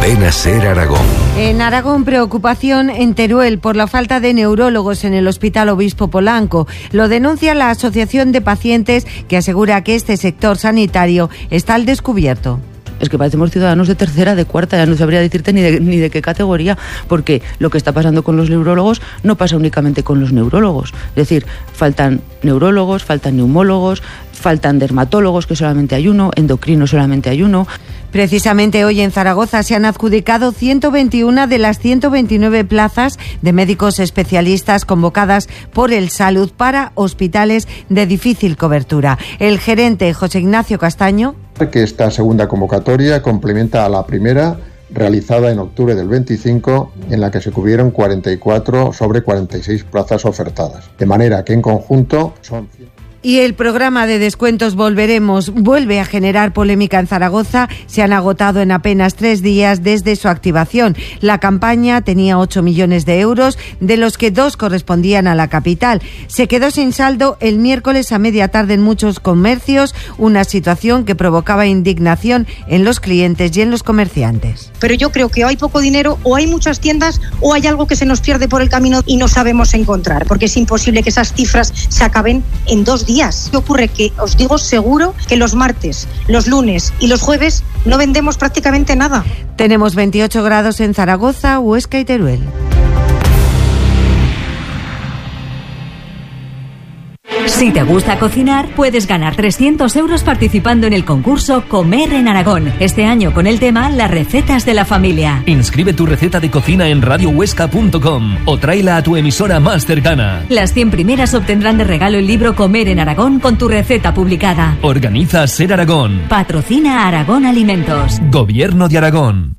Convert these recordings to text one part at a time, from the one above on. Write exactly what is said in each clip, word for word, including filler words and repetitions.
Cadena SER Aragón. En Aragón, preocupación en Teruel por la falta de neurólogos en el Hospital Obispo Polanco. Lo denuncia la Asociación de Pacientes, que asegura que este sector sanitario está al descubierto. Es que parecemos ciudadanos de tercera, de cuarta, ya no sabría decirte ni de, ni de qué categoría, porque lo que está pasando con los neurólogos no pasa únicamente con los neurólogos. Es decir, faltan neurólogos, faltan neumólogos, faltan dermatólogos, que solamente hay uno, endocrinos solamente hay uno. Precisamente hoy en Zaragoza se han adjudicado ciento veintiuna de las ciento veintinueve plazas de médicos especialistas convocadas por el Salud para hospitales de difícil cobertura. El gerente José Ignacio Castaño. Que esta segunda convocatoria complementa a la primera realizada en octubre del veinticinco, en la que se cubrieron cuarenta y cuatro sobre cuarenta y seis plazas ofertadas. De manera que en conjunto son... Y el programa de descuentos Volveremos vuelve a generar polémica en Zaragoza. Se han agotado en apenas tres días desde su activación. La campaña tenía ocho millones de euros, de los que dos correspondían a la capital. Se quedó sin saldo el miércoles a media tarde en muchos comercios, una situación que provocaba indignación en los clientes y en los comerciantes. Pero yo creo que o hay poco dinero, o hay muchas tiendas, o hay algo que se nos pierde por el camino y no sabemos encontrar, porque es imposible que esas cifras se acaben en dos días. ¿Qué ocurre? Que os digo seguro que los martes, los lunes y los jueves no vendemos prácticamente nada. Tenemos veintiocho grados en Zaragoza, Huesca y Teruel. Si te gusta cocinar, puedes ganar trescientos euros participando en el concurso Comer en Aragón. Este año con el tema Las recetas de la familia. Inscribe tu receta de cocina en radio huesca punto com o tráela a tu emisora más cercana. Las cien primeras obtendrán de regalo el libro Comer en Aragón con tu receta publicada. Organiza SER Aragón. Patrocina Aragón Alimentos. Gobierno de Aragón.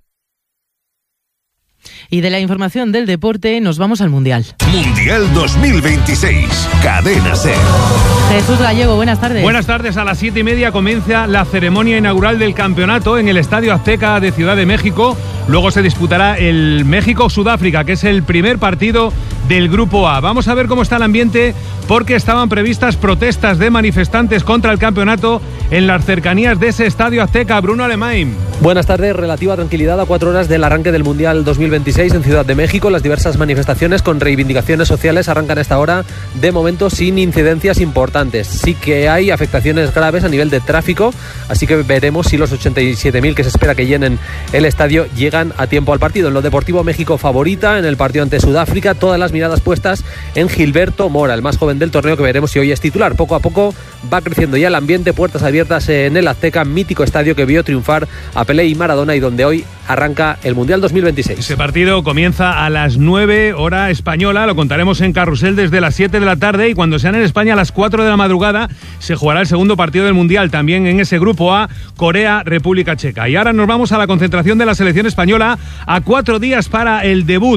Y de la información del deporte nos vamos al Mundial. Mundial dos mil veintiséis. Cadena SER. Jesús Gallego, buenas tardes. Buenas tardes. A las siete y media comienza la ceremonia inaugural del campeonato en el Estadio Azteca de Ciudad de México. Luego se disputará el México-Sudáfrica, que es el primer partido del Grupo A. Vamos a ver cómo está el ambiente, porque estaban previstas protestas de manifestantes contra el campeonato en las cercanías de ese Estadio Azteca. Bruno Alemán. Buenas tardes. Relativa tranquilidad a cuatro horas del arranque del Mundial dos mil veintiséis en Ciudad de México. Las diversas manifestaciones con reivindicaciones sociales arrancan a esta hora, de momento sin incidencias importantes. Sí que hay afectaciones graves a nivel de tráfico, así que veremos si los ochenta y siete mil que se espera que llenen el estadio llegan a tiempo al partido. En lo deportivo, México favorita en el partido ante Sudáfrica, todas las miradas puestas en Gilberto Mora, el más joven del torneo, que veremos si hoy es titular. Poco a poco va creciendo ya el ambiente, puertas abiertas en el Azteca, mítico estadio que vio triunfar a Pelé y Maradona y donde hoy arranca el Mundial dos mil veintiséis. Ese partido comienza a las nueve hora española, lo contaremos en Carrusel desde las siete de la tarde, y cuando sean en España a las cuatro de la madrugada se jugará el segundo partido del Mundial, también en ese Grupo A, Corea-República Checa. Y ahora nos vamos a la concentración de la selección española a cuatro días para el debut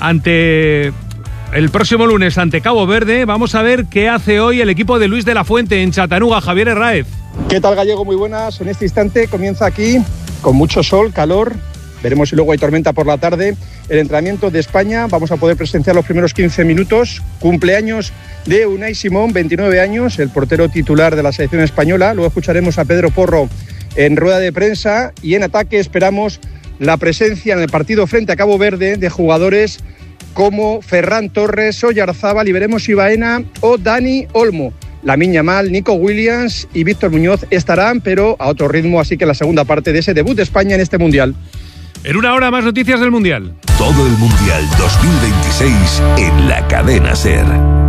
ante... el próximo lunes ante Cabo Verde. Vamos a ver qué hace hoy el equipo de Luis de la Fuente en Chattanooga. Javier Herráez. ¿Qué tal, Gallego? Muy buenas. En este instante comienza aquí con mucho sol, calor. Veremos si luego hay tormenta por la tarde. El entrenamiento de España. Vamos a poder presenciar los primeros quince minutos. Cumpleaños de Unai Simón, veintinueve años, el portero titular de la selección española. Luego escucharemos a Pedro Porro en rueda de prensa. Y en ataque esperamos la presencia en el partido frente a Cabo Verde de jugadores como Ferran Torres, Oyarzábal, y veremos si Baena o Dani Olmo. Lamine Yamal, Nico Williams y Víctor Muñoz estarán, pero a otro ritmo, así que la segunda parte de ese debut de España en este Mundial. En una hora más noticias del Mundial. Todo el Mundial dos mil veintiséis en la Cadena SER.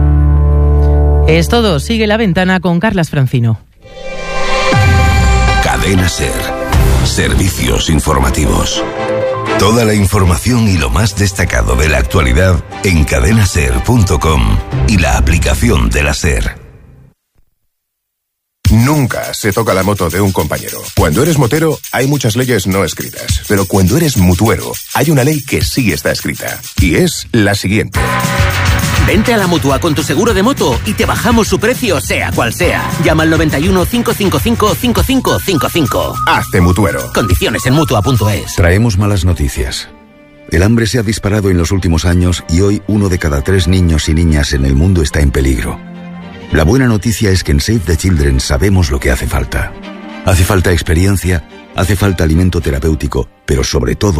Es todo. Sigue La Ventana con Carlas Francino. Cadena SER. Servicios informativos. Toda la información y lo más destacado de la actualidad en cadena ser punto com y la aplicación de la SER. Nunca se toca la moto de un compañero. Cuando eres motero, hay muchas leyes no escritas. Pero cuando eres mutuero, hay una ley que sí está escrita. Y es la siguiente. Vente a la Mutua con tu seguro de moto y te bajamos su precio, sea cual sea. Llama al noventa y uno, cinco cinco cinco, cinco cinco cinco cinco. Hazte mutuero. Condiciones en mutua punto es. Traemos malas noticias. El hambre se ha disparado en los últimos años y hoy uno de cada tres niños y niñas en el mundo está en peligro. La buena noticia es que en Save the Children sabemos lo que hace falta. Hace falta experiencia, hace falta alimento terapéutico, pero sobre todo